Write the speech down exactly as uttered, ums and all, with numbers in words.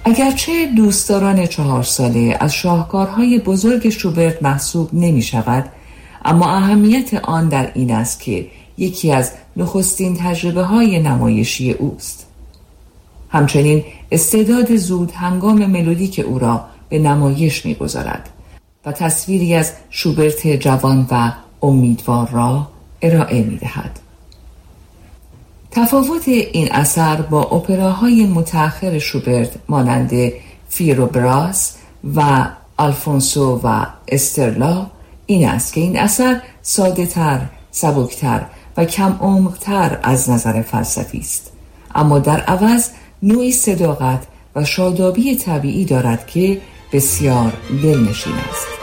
اگرچه دوستداران چهار ساله از شاهکارهای بزرگ شوبرت محسوب نمی شود، اما اهمیت آن در این است که یکی از نخستین تجربه های نمایشی اوست. همچنین استعداد زود هنگام ملودیک او را به نمایش می گذارد و تصویری از شوبرت جوان و امیدوار را ارائه می دهد. تفاوت این اثر با اپراهای متأخر شوبرت مانند فیگارو براس و آلفونسو و استرلا این است که این اثر ساده تر، سبکتر و کم عمق‌تر از نظر فلسفی است، اما در عوض نوعی صداقت و شادابی طبیعی دارد که بسیار دلنشین است.